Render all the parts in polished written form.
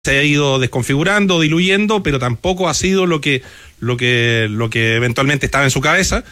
se ha ido desconfigurando, diluyendo, pero tampoco ha sido lo que eventualmente estaba en su cabeza.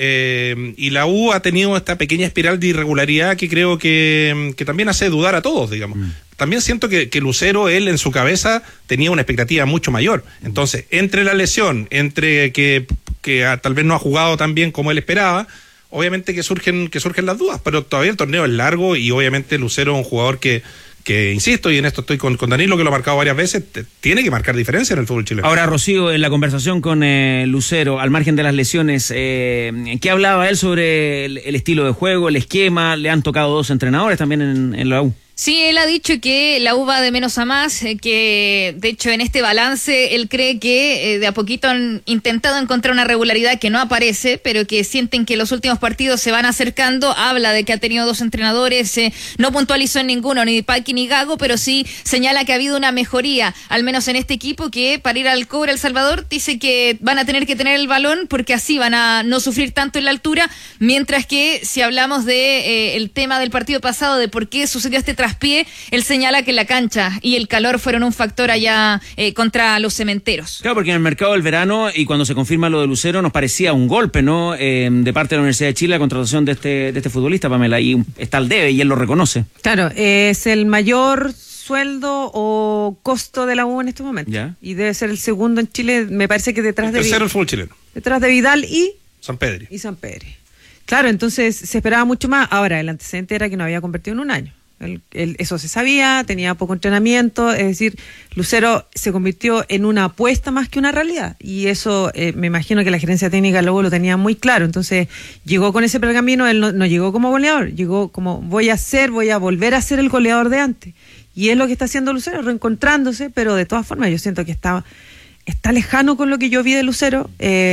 Y la U ha tenido esta pequeña espiral de irregularidad que creo que también hace dudar a todos, digamos. También siento que Lucero, él en su cabeza tenía una expectativa mucho mayor. Entonces, entre la lesión, entre que tal vez no ha jugado tan bien como él esperaba, obviamente que surgen las dudas, pero todavía el torneo es largo y obviamente Lucero es un jugador que insisto, y en esto estoy con Danilo, que lo ha marcado varias veces, tiene que marcar diferencia en el fútbol chileno. Ahora, Rocío, en la conversación con Lucero, al margen de las lesiones, ¿qué hablaba él sobre el estilo de juego, el esquema? Le han tocado 2 entrenadores también en la U. Sí, él ha dicho que la U va de menos a más, que de hecho en este balance él cree que de a poquito han intentado encontrar una regularidad que no aparece, pero que sienten que los últimos partidos se van acercando. Habla de que ha tenido 2 entrenadores, no puntualizó en ninguno, ni Paqui ni Gago, pero sí señala que ha habido una mejoría, al menos en este equipo, que para ir al Cobre El Salvador dice que van a tener que tener el balón porque así van a no sufrir tanto en la altura, mientras que si hablamos de el tema del partido pasado, de por qué sucedió este traspié, él señala que la cancha y el calor fueron un factor allá contra los Cementeros. Claro, porque en el mercado del verano y cuando se confirma lo de Lucero nos parecía un golpe, ¿no? De parte de la Universidad de Chile la contratación de este futbolista, Pamela, y está al debe y él lo reconoce. Claro, es el mayor sueldo o costo de la U en este momento. ¿Ya? Y debe ser el segundo en Chile, me parece que detrás de tercero el fútbol chileno. Detrás de Vidal y San Pedri. Claro, entonces se esperaba mucho más. Ahora, el antecedente era que no había convertido en un año. Eso se sabía, tenía poco entrenamiento, es decir, Lucero se convirtió en una apuesta más que una realidad, y eso me imagino que la gerencia técnica luego lo tenía muy claro. Entonces llegó con ese pergamino, él no llegó como goleador, llegó como voy a volver a ser el goleador de antes, y es lo que está haciendo Lucero, reencontrándose, pero de todas formas yo siento que está lejano con lo que yo vi de Lucero.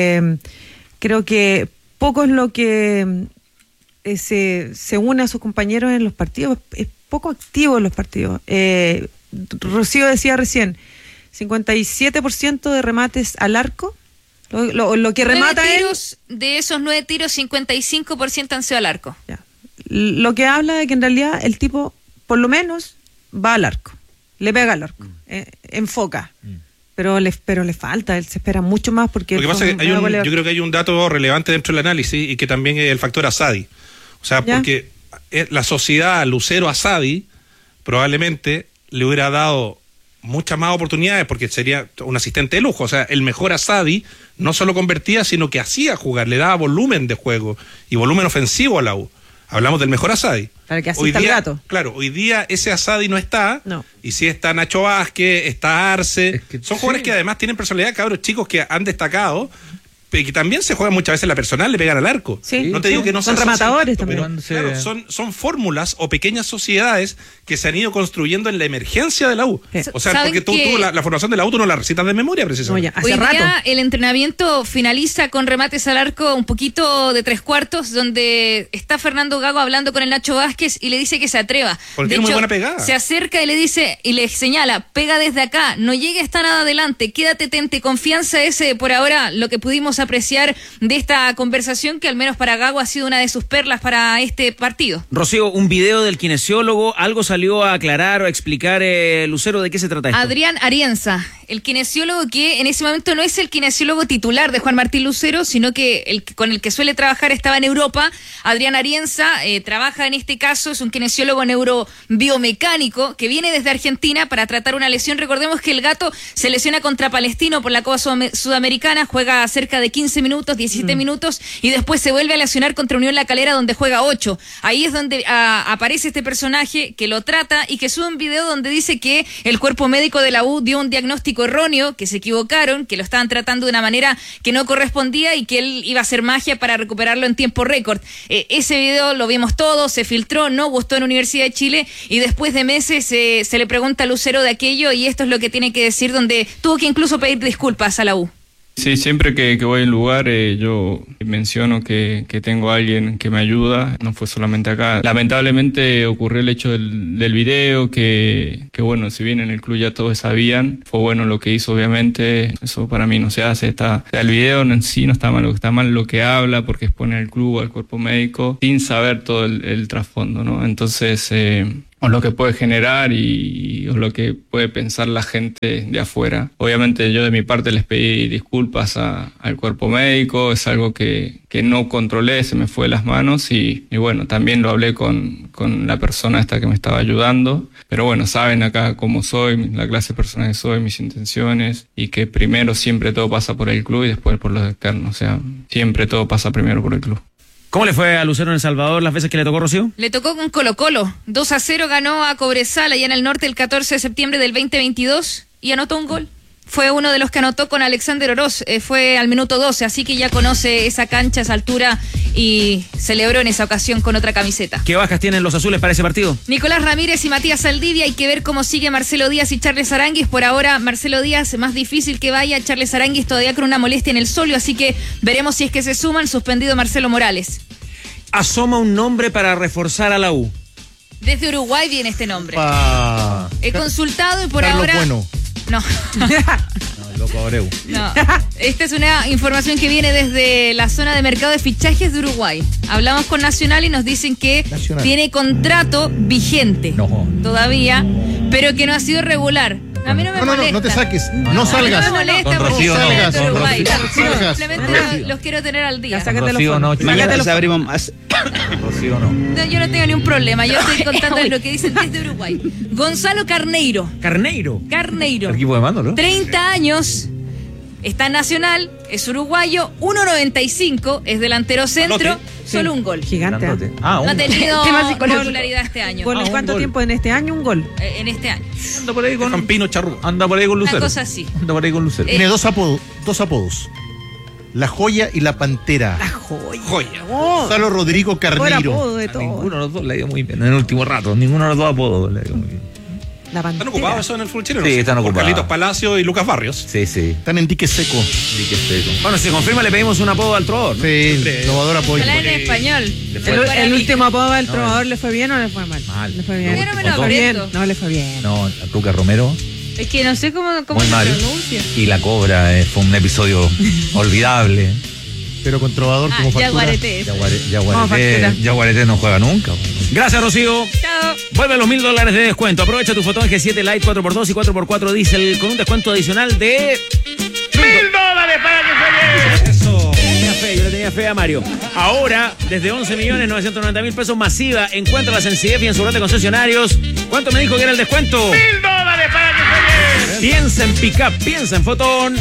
Creo que poco es lo que se une a sus compañeros en los partidos, es poco activo en los partidos. Rocío decía recién, 57% de remates al arco, lo que remata tiros, de esos 9 tiros, 55% han sido al arco. Ya. Lo que habla de que en realidad el tipo, por lo menos, va al arco, le pega al arco, enfoca. Pero le falta, él se espera mucho más porque... Lo que pasa es que yo creo que hay un dato relevante dentro del análisis y que también es el factor Asadi. O sea, ¿ya? Porque la sociedad Lucero-Asadi probablemente le hubiera dado muchas más oportunidades porque sería un asistente de lujo. O sea, el mejor Asadi no solo convertía, sino que hacía jugar, le daba volumen de juego y volumen ofensivo a la U. Hablamos del mejor Asadi. Para que asista el gato. Claro, hoy día ese Asadi no está. No. Y sí está Nacho Vázquez, está Arce. Son jugadores sí, que además tienen personalidad, cabros chicos que han destacado, pero que también se juegan muchas veces en la personal, le pegan al arco. Sí, no te digo que no son sean rematadores pero, también. claro, son fórmulas o pequeñas sociedades que se han ido construyendo en la emergencia de la U. Sí. O sea, porque tú la formación de la U tú no la recitas de memoria, precisamente. No, ya, Hoy día el entrenamiento finaliza con remates al arco un poquito de 3/4, donde está Fernando Gago hablando con el Nacho Vázquez y le dice que se atreva. Porque de tiene muy hecho, buena pegada. se acerca y le dice, y le señala, pega desde acá, no llegues tan adelante, quédate, tente confianza. Ese por ahora lo que pudimos apreciar de esta conversación, que al menos para Gago ha sido una de sus perlas para este partido. Rocío, un video del kinesiólogo, ¿algo salió a aclarar o a explicar, Lucero, de qué se trata esto? Adrián Arienza, el kinesiólogo que en ese momento no es el kinesiólogo titular de Juan Martín Lucero, sino que con el que suele trabajar estaba en Europa. Adrián Arienza trabaja en este caso, es un kinesiólogo neurobiomecánico que viene desde Argentina para tratar una lesión. Recordemos que el gato se lesiona contra Palestino por la Copa Sudamericana, juega cerca de 15 minutos, 17 minutos, y después se vuelve a lesionar contra Unión La Calera, donde juega 8. Ahí es donde aparece este personaje que lo trata y que sube un video donde dice que el cuerpo médico de la U dio un diagnóstico erróneo, que se equivocaron, que lo estaban tratando de una manera que no correspondía y que él iba a hacer magia para recuperarlo en tiempo récord. Ese video lo vimos todos, se filtró, no gustó en Universidad de Chile, y después de meses se le pregunta a Lucero de aquello, y esto es lo que tiene que decir, donde tuvo que incluso pedir disculpas a la U. Sí, siempre que voy a un lugar yo menciono que tengo a alguien que me ayuda, no fue solamente acá. Lamentablemente ocurrió el hecho del video, que bueno, si bien en el club ya todos sabían, fue bueno lo que hizo, obviamente, eso para mí no se hace. El video en sí no está mal, lo que está mal lo que habla, porque expone al club, al cuerpo médico, sin saber todo el trasfondo, ¿no? Entonces, o lo que puede generar o lo que puede pensar la gente de afuera. Obviamente yo de mi parte les pedí disculpas al cuerpo médico, es algo que no controlé, se me fue de las manos y bueno, también lo hablé con la persona esta que me estaba ayudando, pero bueno, saben acá cómo soy, la clase de persona que soy, mis intenciones y que primero siempre todo pasa por el club y después por los externos, o sea, siempre todo pasa primero por el club. ¿Cómo le fue a Lucero en El Salvador las veces que le tocó, Rocío? Le tocó con Colo-Colo. 2-0 ganó a Cobresal allá en el norte el 14 de septiembre del 2022 y anotó un gol. Fue uno de los que anotó con Alexander Oroz, fue al minuto 12, así que ya conoce esa cancha, esa altura y celebró en esa ocasión con otra camiseta. ¿Qué bajas tienen los azules para ese partido? Nicolás Ramírez y Matías Saldivia, hay que ver cómo sigue Marcelo Díaz y Charles Aránguiz. Por ahora Marcelo Díaz más difícil que vaya, Charles Aránguiz todavía con una molestia en el solio, así que veremos si es que se suman, suspendido Marcelo Morales. Asoma un nombre para reforzar a la U. Desde Uruguay viene este nombre. He consultado y por Carlos ahora... Bueno. No. No, loco Abreu. No, esta es una información que viene desde la zona de mercado de fichajes de Uruguay. Hablamos con Nacional y nos dicen que tiene contrato vigente todavía, pero que no ha sido regular. A mí no me molesta. No te saques, no salgas. No me molesta Con porque Rocío soy no, de con Uruguay. Rocío. Simplemente los quiero tener al día. Rocío no, Mañana les abrimos más. Rocío no. No, yo no tengo ni un problema, yo estoy contando lo que dicen desde Uruguay. Gonzalo Carneiro. Carneiro. El equipo de mando, ¿no? 30 años, está en Nacional, es uruguayo, 1.95, es delantero centro, solo un gol. Gigante. No ha tenido Tema psicológico. regularidad este año. ¿Gol en cuánto tiempo en este año? Un gol. En este año. Anda por ahí con Campino Charrúa. Anda por ahí con Una cosa así. Anda por ahí con Lucero. Tiene dos apodos. La Joya y la Pantera. La joya. Joya. Gonzalo Rodrigo Carneiro. Apodo de todo. Ninguno de los dos le ha ido muy bien. En el último rato, ninguno de los dos apodos le ha ido muy bien. La Pantera. ¿Están ocupados eso en el fútbol chileno? Sí, están Por ocupados. Carlitos Palacio y Lucas Barrios. Sí. Están en dique seco. Dique seco. Bueno, si se confirma, le pedimos un apodo al trovador, ¿no? Sí, Trovador apoyo. Ojalá en español. El último apodo del trovador, ¿le fue bien o le fue mal? Mal. Le fue bien. Yo no me lo ¿Le fue bien? aprendo. No, le fue bien. No, a Tuca Romero, Es que no sé cómo muy se mal. pronuncia. Y la Cobra fue un episodio olvidable. Pero con Trovador como factura. Yaguareté. Yaguareté no juega nunca. Gracias, Rocío. Chao. Vuelve los $1,000 de descuento. Aprovecha tu Fotón G7 Lite 4x2 y 4x4 Diesel con un descuento adicional de $1,000 para que se Eso. Yo le tenía fe a Mario. Ahora, desde 11.990.000 pesos masiva, encuéntralas en CIEF y en su red de concesionarios. ¿Cuánto me dijo que era el descuento? $1,000 para que se Piensa en Pickup, piensa en Fotón.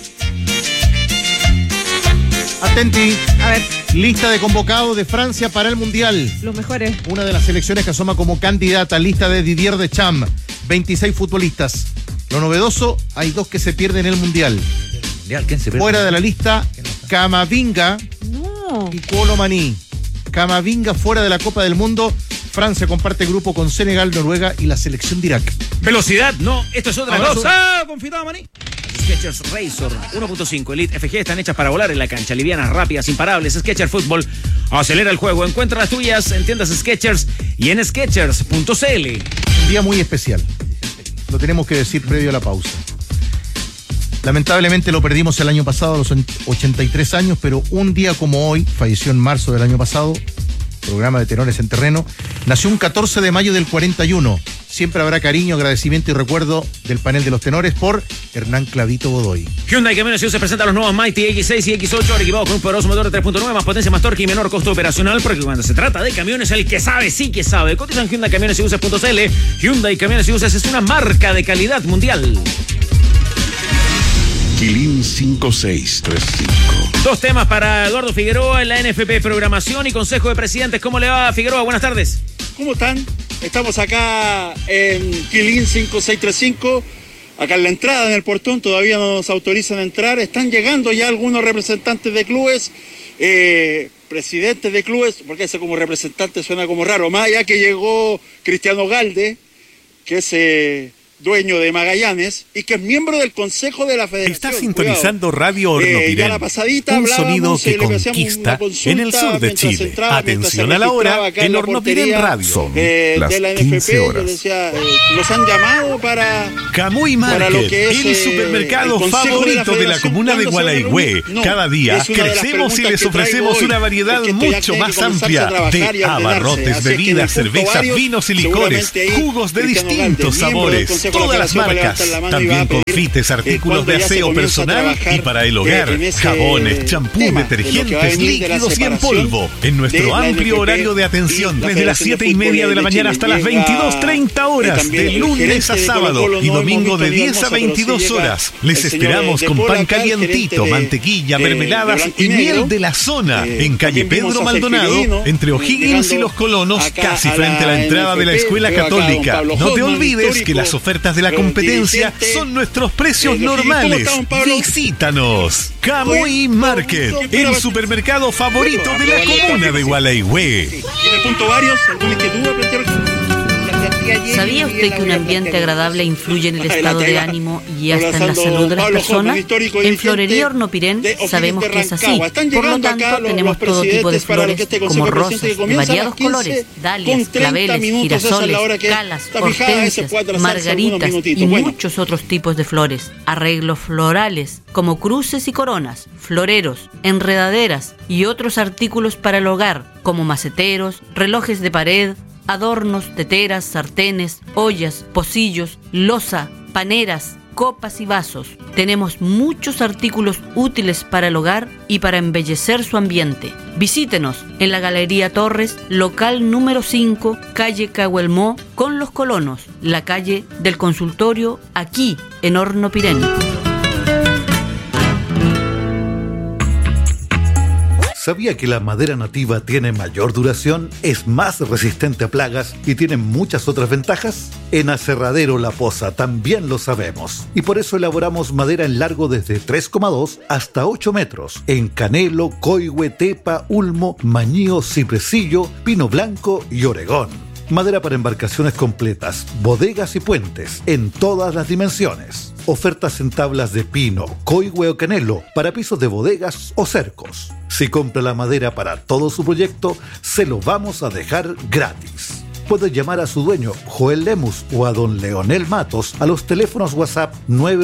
Atenti. A ver, Lista de convocados de Francia para el Mundial. los mejores. Una de las selecciones que asoma como candidata. Lista de Didier Deschamps. 26 futbolistas. Lo novedoso, hay dos que se pierden en el Mundial. ¿Quién se pierde? Fuera de la lista, Camavinga No. y Kolo-Maní. Camavinga fuera de la Copa del Mundo. Francia comparte grupo con Senegal, Noruega y la selección de Irak. Velocidad, no, esto es otra Abrazo. cosa. Confitado, maní. Skechers Razor 1.5 Elite FG están hechas para volar en la cancha, livianas, rápidas, imparables. Skechers Fútbol acelera el juego. Encuentra las tuyas en tiendas Skechers y en Skechers.cl. Un día muy especial. Lo tenemos que decir previo a la pausa. Lamentablemente lo perdimos el año pasado a los 83 años, pero un día como hoy, falleció en marzo del año pasado, programa de Tenores en Terreno, nació un 14 de mayo del 41. Siempre habrá cariño, agradecimiento y recuerdo del panel de los tenores por Hernán Clavito Godoy. Hyundai Camiones se presenta los nuevos Mighty X6 y X8 ahora equipados con un poderoso motor de 3.9, más potencia, más torque y menor costo operacional, porque cuando se trata de camiones, el que sabe, sí que sabe. Cotiza en Hyundai Camiones y Uses.cl. Hyundai Camiones y Uses es una marca de calidad mundial. Quilín 5635. Dos temas para Eduardo Figueroa en la NFP, programación y consejo de presidentes. ¿Cómo le va, Figueroa? Buenas tardes. ¿Cómo están? Estamos acá en Quilín 5635, acá en la entrada, en el portón, todavía no nos autorizan a entrar. Están llegando ya algunos representantes de clubes, presidentes de clubes, porque ese como representante suena como raro. Más allá que llegó Cristiano Galde, que es dueño de Magallanes y que es miembro del Consejo de la Federación. Está sintonizando Radio Hornopirén, un sonido que conquista en el sur de Chile. Atención a la hora en Hornopirén Radio. Son de las la 15 NFP, horas. los han llamado para Camuy para lo Market, que es, el supermercado el Consejo favorito de la Federación. comuna de ¿Cuándo se va a Gualeguay. reunir? No, Cada día es una de las crecemos y preguntas les que traigo ofrecemos hoy, una variedad porque esto ya mucho tiene más que comenzarse amplia a trabajar y de ordenarse. abarrotes, Así es que en bebidas, el punto cervezas, varios, vinos y licores, seguramente ahí jugos de Cristiano distintos Galde, miembro del sabores, Consejo de la todas las Federación, va a marcas, levantar la mano y va también a pedir, confites, artículos cuando de ya se aseo comienza a personal trabajar, y para el hogar, en ese jabones, champú, tema de lo que va a detergentes, venir de la líquidos y en separación polvo, en de nuestro la amplio NFP horario de y atención, la desde las Federación de 7:30 de la Fútbol mañana de hasta las Chile. 22:30 horas, También de el lunes gerente a de sábado Colo-Colo, y no domingo hemos de visto 10 a hermosa, pero sí 22 llega horas. Les el señor esperamos de con Polo pan acá, el calientito, gerente mantequilla, de mermeladas blanco y y negro. miel de la zona, en calle También vimos Pedro a Maldonado, Seferino, entre O'Higgins y llegando Los Colonos, acá casi a frente a la la entrada de la NFP. Escuela Veo acá a don Católica. Pablo No te Hoffman, olvides histórico, que las ofertas de la competencia dirigente son nuestros precios de los Higgins. ¿Cómo normales. está, don Pablo? Visítanos. Camuy Market, el supermercado favorito de la comuna de Gualeguay. Y en el punto varios, ¿alguna inquietud a plantear? ¿Sabía usted que un ambiente agradable influye en el estado de ánimo y hasta en la salud de las personas? En Florería Hornopirén sabemos que es así. Por lo tanto, tenemos todo tipo de flores, como rosas de variados colores, dalias, claveles, girasoles, calas, hortensias, margaritas y muchos otros tipos de flores. Arreglos florales, como cruces y coronas, floreros, enredaderas y otros artículos para el hogar, como maceteros, relojes de pared, adornos, teteras, sartenes, ollas, pocillos, loza, paneras, copas y vasos. Tenemos muchos artículos útiles para el hogar y para embellecer su ambiente. Visítenos en la Galería Torres, local número 5, calle Cahuelmó, con Los Colonos, la calle del Consultorio, aquí en Hornopirén. ¿Sabía que la madera nativa tiene mayor duración, es más resistente a plagas y tiene muchas otras ventajas? En Aserradero La Poza también lo sabemos y por eso elaboramos madera en largo desde 3,2 hasta 8 metros en canelo, coihue, tepa, ulmo, mañío, cipresillo, pino blanco y oregón. Madera para embarcaciones completas, bodegas y puentes en todas las dimensiones. Ofertas en tablas de pino, coihue o canelo para pisos de bodegas o cercos. Si compra la madera para todo su proyecto, se lo vamos a dejar gratis. Puede llamar a su dueño, Joel Lemus, o a don Leonel Matos a los teléfonos WhatsApp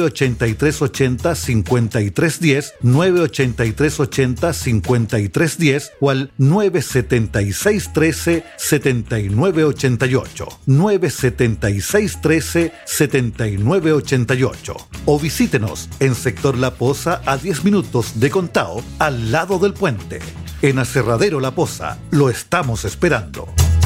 98380-5310, 98380-5310 o al 97613-7988, 97613-7988. O visítenos en Sector La Poza a 10 minutos de Contao, al lado del puente. En Aserradero La Poza, lo estamos esperando.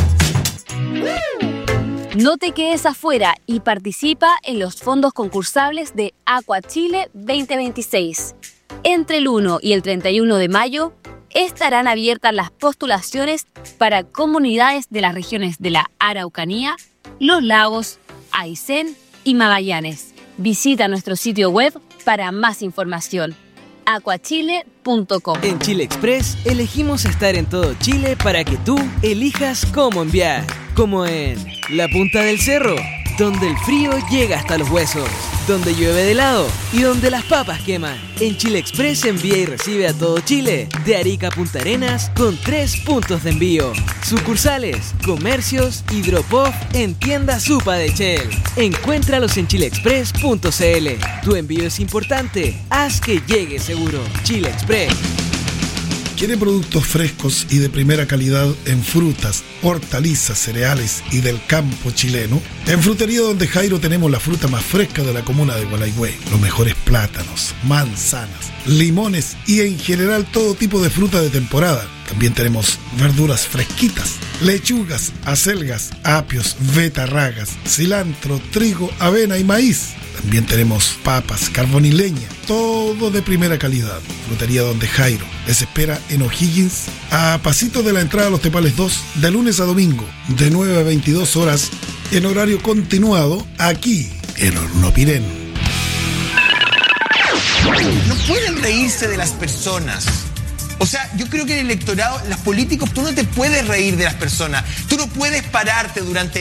No te quedes afuera y participa en los fondos concursables de Aqua Chile 2026. Entre el 1 y el 31 de mayo estarán abiertas las postulaciones para comunidades de las regiones de la Araucanía, Los Lagos, Aysén y Magallanes. Visita nuestro sitio web para más información. aquachile.com. En Chile Express elegimos estar en todo Chile para que tú elijas cómo enviar. Como en la punta del cerro, donde el frío llega hasta los huesos, donde llueve de helado y donde las papas queman. En Chile Express envía y recibe a todo Chile, de Arica a Punta Arenas, con 3 puntos de envío. Sucursales, comercios y drop-off en tienda Supa de Shell. Encuéntralos en chileexpress.cl. Tu envío es importante, haz que llegue seguro. Chile Express. ¿Quiere productos frescos y de primera calidad en frutas, hortalizas, cereales y del campo chileno? En Frutería Donde Jairo tenemos la fruta más fresca de la comuna de Gualeguay. Los mejores plátanos, manzanas, limones y en general todo tipo de fruta de temporada. También tenemos verduras fresquitas, lechugas, acelgas, apios, betarragas, cilantro, trigo, avena y maíz. También tenemos papas, carbón y leña, todo de primera calidad. Frutería Donde Jairo les espera en O'Higgins, a pasito de la entrada a Los Tepales 2, de lunes a domingo, de 9 a 22 horas, en horario continuado, aquí en Hornopirén. No pueden reírse de las personas. O sea, yo creo que el electorado, los políticos, tú no te puedes reír de las personas. Tú no puedes pararte durante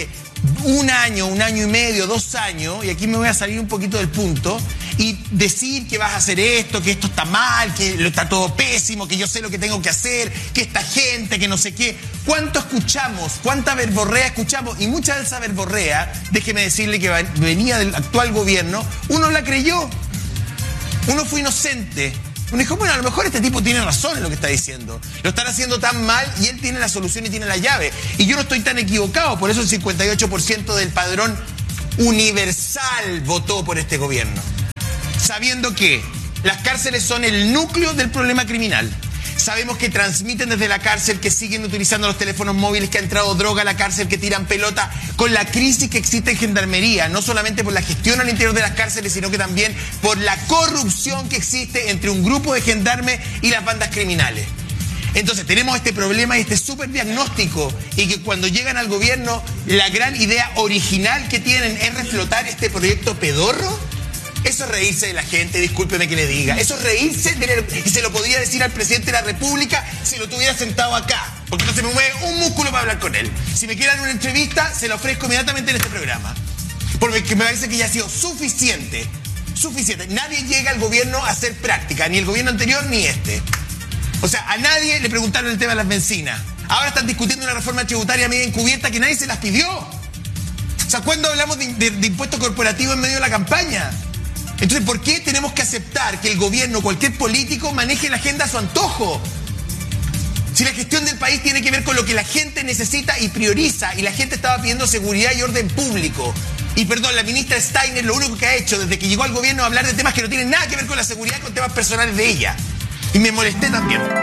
un año y medio, 2 años, y aquí me voy a salir un poquito del punto, y decir que vas a hacer esto, que esto está mal, que está todo pésimo, que yo sé lo que tengo que hacer, que esta gente, que no sé qué. ¿Cuánto escuchamos? ¿Cuánta verborrea escuchamos? Y mucha de esa verborrea, déjeme decirle que venía del actual gobierno, uno la creyó. Uno fue inocente. Uno dijo, bueno, a lo mejor este tipo tiene razón en lo que está diciendo. Lo están haciendo tan mal y él tiene la solución y tiene la llave. Y yo no estoy tan equivocado. Por eso el 58% del padrón universal votó por este gobierno. Sabiendo que las cárceles son el núcleo del problema criminal. Sabemos que transmiten desde la cárcel, que siguen utilizando los teléfonos móviles, que ha entrado droga a la cárcel, que tiran pelota, con la crisis que existe en Gendarmería, no solamente por la gestión al interior de las cárceles, sino que también por la corrupción que existe entre un grupo de gendarmes y las bandas criminales. Entonces tenemos este problema y este súper diagnóstico, y que cuando llegan al gobierno la gran idea original que tienen es reflotar este proyecto pedorro. Eso es reírse de la gente, discúlpeme que le diga. Eso es reírse, y se lo podría decir al presidente de la República si lo tuviera sentado acá. Porque entonces me mueve un músculo para hablar con él. Si me quiere dar una entrevista, se la ofrezco inmediatamente en este programa. Porque me parece que ya ha sido suficiente. Suficiente. Nadie llega al gobierno a hacer práctica, ni el gobierno anterior ni este. O sea, a nadie le preguntaron el tema de las bencinas. Ahora están discutiendo una reforma tributaria media encubierta que nadie se las pidió. O sea, ¿cuándo hablamos de impuestos corporativos en medio de la campaña? Entonces, ¿por qué tenemos que aceptar que el gobierno, cualquier político, maneje la agenda a su antojo? Si la gestión del país tiene que ver con lo que la gente necesita y prioriza, y la gente estaba pidiendo seguridad y orden público. Y perdón, la ministra Steiner lo único que ha hecho desde que llegó al gobierno es hablar de temas que no tienen nada que ver con la seguridad, con temas personales de ella. Y me molesté también.